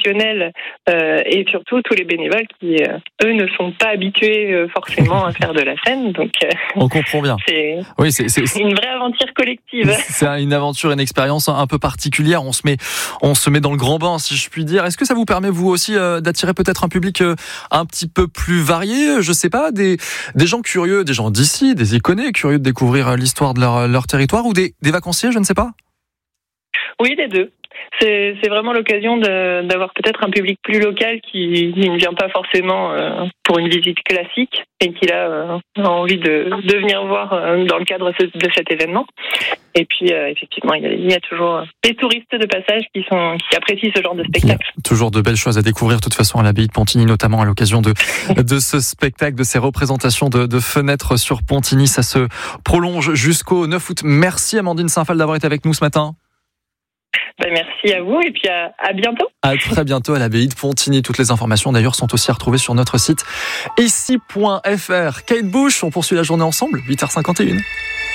professionnels et surtout tous les bénévoles qui, eux, ne sont pas habitués forcément à faire de la scène. Donc, on comprend bien. C'est une vraie aventure collective. C'est une aventure, une expérience un peu particulière. On se met dans le grand bain, si je puis dire. Est-ce que ça vous permet, vous aussi, d'attirer peut-être un public un petit peu plus varié? Je sais pas, des gens curieux, des gens d'ici, des Iconais, curieux de découvrir l'histoire de leur territoire, ou des vacanciers, je ne sais pas? Oui, les deux. C'est vraiment l'occasion d'avoir peut-être un public plus local qui ne vient pas forcément pour une visite classique et qui a envie de venir voir dans le cadre de cet événement. Et puis, effectivement, il y a toujours des touristes de passage qui apprécient ce genre de spectacle. Il y a toujours de belles choses à découvrir, de toute façon, à l'abbaye de Pontigny, notamment à l'occasion de ce spectacle, de ces représentations de fenêtres sur Pontigny. Ça se prolonge jusqu'au 9 août. Merci Amandine Saint-Phal d'avoir été avec nous ce matin. Merci à vous et puis à bientôt. À très bientôt à l'abbaye de Pontigny. Toutes les informations d'ailleurs sont aussi à retrouver sur notre site ici.fr. Kate Bush, on poursuit la journée ensemble, 8h51.